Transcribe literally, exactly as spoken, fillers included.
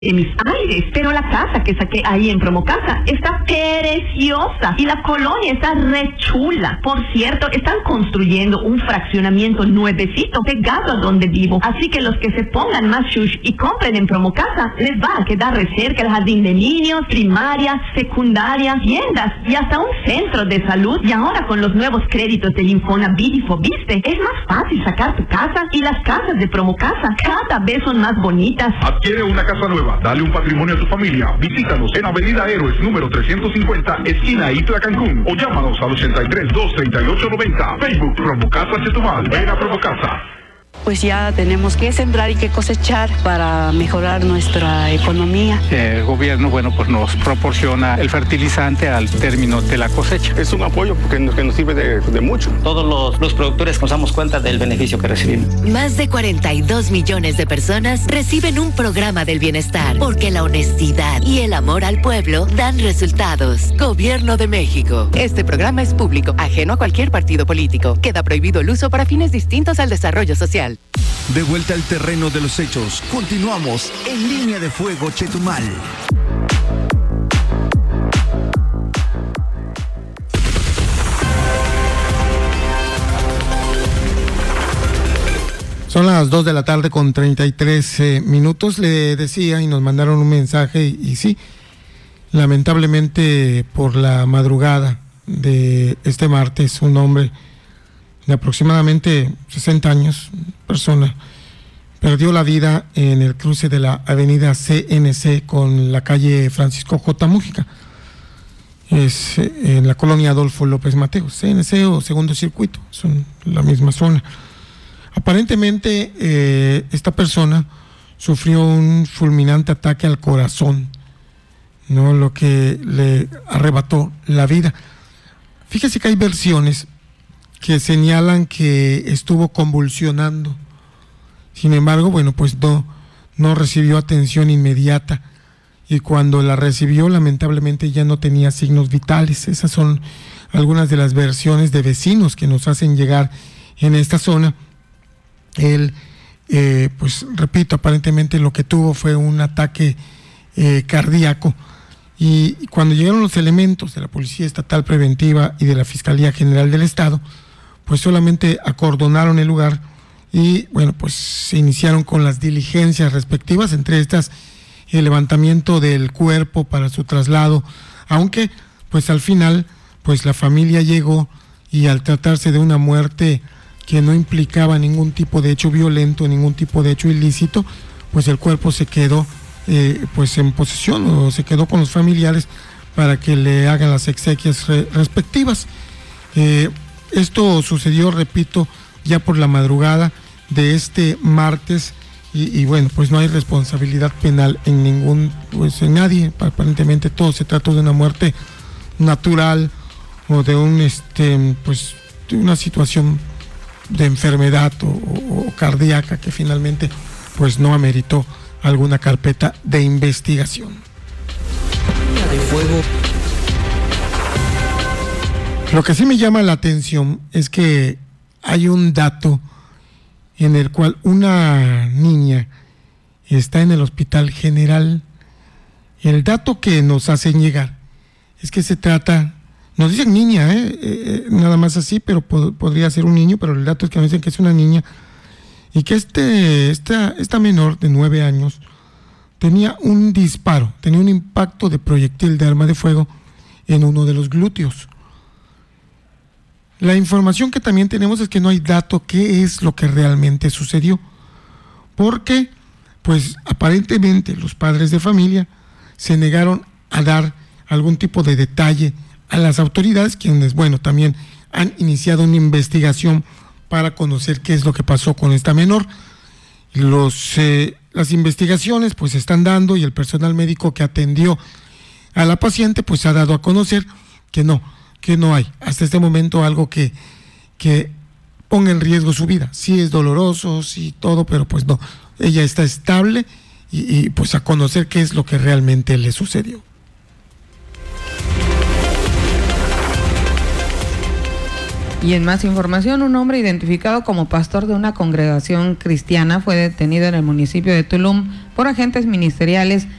en mis aires, pero la casa que saqué ahí en Promocasa está preciosa y la colonia está re chula. Por cierto, están construyendo un fraccionamiento nuevecito pegado a donde vivo, así que los que se pongan más shush y compren en Promocasa les va a quedar re cerca el jardín de niños, primaria, secundaria, tiendas y hasta un centro de salud. Y ahora con los nuevos créditos del Infonavit y Fobiste es más fácil sacar tu casa, y las casas de Promocasa cada vez son más bonitas. Adquiere una casa nueva, dale un patrimonio a tu familia. Visítanos en Avenida Héroes número trescientos cincuenta, esquina Itla, Cancún, o llámanos al ochenta y tres, dos treinta y ocho noventa. Facebook Promocasa Chetumal. Ven a Promocasa. Pues ya tenemos que sembrar y que cosechar para mejorar nuestra economía. El gobierno, bueno, pues nos proporciona el fertilizante al término de la cosecha. Es un apoyo que nos, que nos sirve de, de mucho. Todos los, los productores nos damos cuenta del beneficio que recibimos. Más de cuarenta y dos millones de personas reciben un programa del bienestar, porque la honestidad y el amor al pueblo dan resultados. Gobierno de México. Este programa es público, ajeno a cualquier partido político. Queda prohibido el uso para fines distintos al desarrollo social. De vuelta al terreno de los hechos, continuamos en Línea de Fuego Chetumal. Son las dos de la tarde con treinta y tres eh, minutos. Le decía y nos mandaron un mensaje y, y sí, lamentablemente por la madrugada de este martes, un hombre de aproximadamente sesenta años, persona, perdió la vida en el cruce de la avenida C N C con la calle Francisco J. Mújica. Es en la colonia Adolfo López Mateos, C N C o Segundo Circuito, son la misma zona. Aparentemente eh, esta persona sufrió un fulminante ataque al corazón, ¿no?, lo que le arrebató la vida. Fíjese que hay versiones que señalan que estuvo convulsionando. Sin embargo, bueno, pues no, no recibió atención inmediata, y cuando la recibió, lamentablemente ya no tenía signos vitales. Esas son algunas de las versiones de vecinos que nos hacen llegar en esta zona. Él, eh, pues repito, aparentemente lo que tuvo fue un ataque eh, cardíaco, y cuando llegaron los elementos de la Policía Estatal Preventiva y de la Fiscalía General del Estado, pues solamente acordonaron el lugar y, bueno, pues se iniciaron con las diligencias respectivas, entre estas el levantamiento del cuerpo para su traslado, aunque pues al final pues la familia llegó, y al tratarse de una muerte que no implicaba ningún tipo de hecho violento, ningún tipo de hecho ilícito, pues el cuerpo se quedó eh, pues en posesión, o se quedó con los familiares para que le hagan las exequias re- respectivas. Eh, Esto sucedió, repito, ya por la madrugada de este martes, y, y bueno, pues no hay responsabilidad penal en ningún, pues en nadie. Aparentemente todo se trató de una muerte natural o de un, este, pues de una situación de enfermedad o, o, o cardíaca que finalmente, pues no ameritó alguna carpeta de investigación. De fuego. Lo que sí me llama la atención es que hay un dato en el cual una niña está en el Hospital General. El dato que nos hacen llegar es que se trata, nos dicen niña, ¿eh? Eh, nada más así, pero pod- podría ser un niño, pero el dato es que nos dicen que es una niña, y que este, esta, esta menor de nueve años tenía un disparo, tenía un impacto de proyectil de arma de fuego en uno de los glúteos. La información que también tenemos es que no hay dato qué es lo que realmente sucedió, porque pues aparentemente los padres de familia se negaron a dar algún tipo de detalle a las autoridades, quienes, bueno, también han iniciado una investigación para conocer qué es lo que pasó con esta menor. Los, eh, las investigaciones pues se están dando, y el personal médico que atendió a la paciente pues ha dado a conocer que no, que no hay hasta este momento algo que, que ponga en riesgo su vida. Sí es doloroso, sí todo, pero pues no, ella está estable, y, y pues a conocer qué es lo que realmente le sucedió. Y en más información, un hombre identificado como pastor de una congregación cristiana fue detenido en el municipio de Tulum por agentes ministeriales